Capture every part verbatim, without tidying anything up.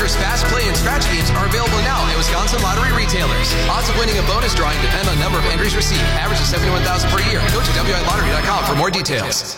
Packers Fast Play and Scratch games are available now at Wisconsin Lottery retailers. Odds of winning a bonus drawing depend on number of entries received. Average is seventy-one thousand per year. Go to W I lottery dot com for more details.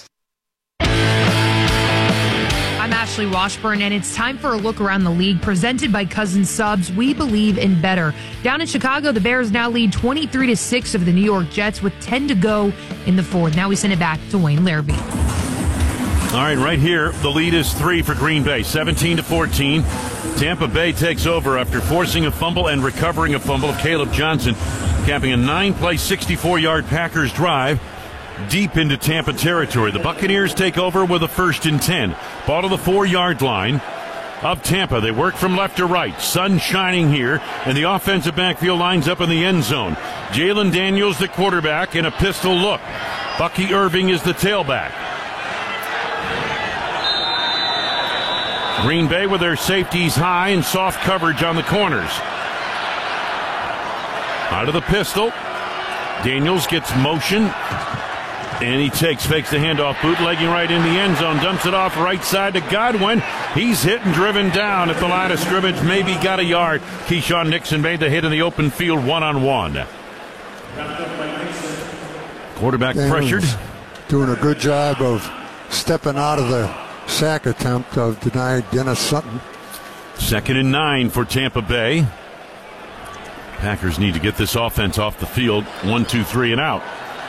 I'm Ashley Washburn, and it's time for a look around the league presented by Cousins Subs. We believe in better. Down in Chicago, the Bears now lead twenty-three to six of the New York Jets with ten to go in the fourth. Now we send it back to Wayne Larrabee. All right, right here, the lead is three for Green Bay, seventeen to fourteen. Tampa Bay takes over after forcing a fumble and recovering a fumble of Caleb Johnson, capping a nine-play, sixty-four-yard Packers drive deep into Tampa territory. The Buccaneers take over with a first and ten. Ball to the four-yard line of Tampa. They work from left to right. Sun shining here, and the offensive backfield lines up in the end zone. Jalen Daniels, the quarterback, in a pistol look. Bucky Irving is the tailback. Green Bay with their safeties high and soft coverage on the corners. Out of the pistol. Daniels gets motion. And he takes, fakes the handoff, bootlegging right in the end zone, dumps it off right side to Godwin. He's hit and driven down at the line of scrimmage, maybe got a yard. Keyshawn Nixon made the hit in the open field one-on-one. Quarterback Daniels pressured. Doing a good job of stepping out of the sack attempt of denied Dennis Sutton. Second and nine for Tampa Bay. Packers need to get this offense off the field. One, two, three, and out.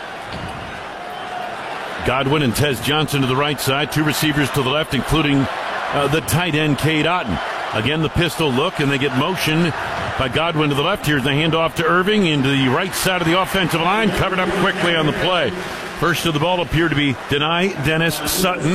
Godwin and Tez Johnson to the right side. Two receivers to the left, including uh, the tight end, Cade Otton. Again, the pistol look, and they get motion by Godwin to the left. Here's the handoff to Irving into the right side of the offensive line. Covered up quickly on the play. First to the ball appeared to be Deni Dennis Sutton.